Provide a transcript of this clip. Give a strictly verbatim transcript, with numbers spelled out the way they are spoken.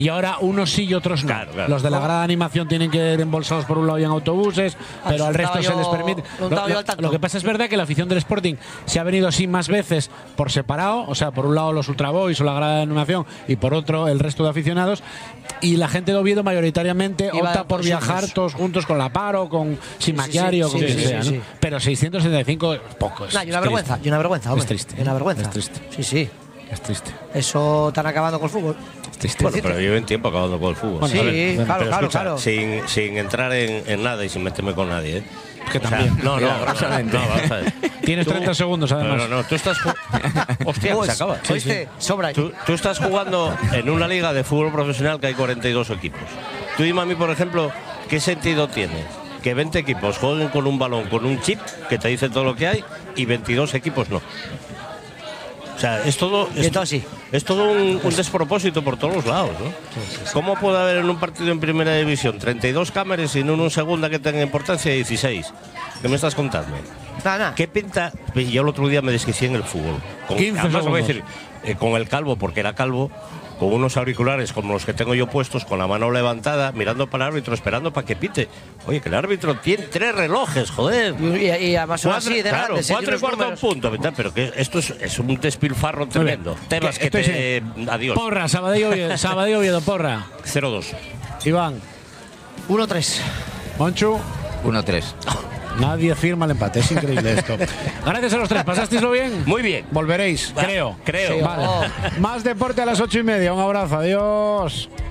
Y ahora unos sí y otros no. Claro, claro. Los de la grada de animación tienen que ir embolsados por un lado y en autobuses, Ah, pero al no resto estaba se les yo- permite. no Lo, estaba yo lo- al tanto. lo que pasa es verdad que la afición del Sporting se ha venido así más veces por separado, o sea, por un lado los Ultra Boys o la grada de animación y por otro el resto de aficionados. Y la gente de Oviedo mayoritariamente Iba opta por todos viajar juntos. todos juntos con la paro, con sin Sí, maquiario, sí, con sí, quien sí, sea, sí, ¿no? sí. Pero seiscientos setenta y cinco es poco. Es, Nah, y una es vergüenza, triste. y una vergüenza, hombre. Es triste. Y una vergüenza. Es triste. Sí, sí. Es triste. Eso están acabando con el fútbol. Es triste. Bueno, pero lleven tiempo acabando con el fútbol. Bueno, Sí, a ver, claro, Pero claro, escucha, claro. Sin, sin entrar en, en nada y sin meterme con nadie, ¿eh? Que O sea, también. no, no, no, no, Milagrosamente. no, vamos a ver. Tienes Tú- treinta segundos, No, además. no, no, tú estás. ju- Hostia, Pues, se acaba. ¿oíste? Sobra. Tú, tú estás jugando en una liga de fútbol profesional que hay cuarenta y dos equipos. Tú dime a mí, por ejemplo, ¿qué sentido tiene que veinte equipos jueguen con un balón, con un chip que te dice todo lo que hay y veintidós equipos no? O sea, es todo, Y es, entonces sí. es todo un, un despropósito por todos los lados, ¿no? ¿Cómo puede haber en un partido en primera división treinta y dos cámaras y en uno en segunda que tenga importancia dieciséis? ¿Qué me estás contando? Nada, nada. ¿Qué pinta? Yo el otro día me desquicié en el fútbol. Con, quince además, voy a segundos. decir, eh, con el calvo, porque era calvo, con unos auriculares como los que tengo yo puestos, con la mano levantada, mirando para el árbitro, esperando para que pite. Oye, que el árbitro tiene tres relojes, joder. Y, y- y además son Cuatro, así de claro, grandes. ¿eh? cuatro y Unos cuarto a un números. punto, ¿verdad? Pero que esto es, es un despilfarro tremendo. Temas que Estoy te. Adiós. Porra, Sabadell Oviedo, Sabadell Oviedo, porra. cero dos. Iván, uno tres. Monchu, uno tres. nadie firma el empate. Es increíble esto. Gracias a los tres. ¿Pasasteislo bien? Muy bien. Volveréis, Va, creo. creo. Vale. Más deporte a las ocho y media. Un abrazo. Adiós.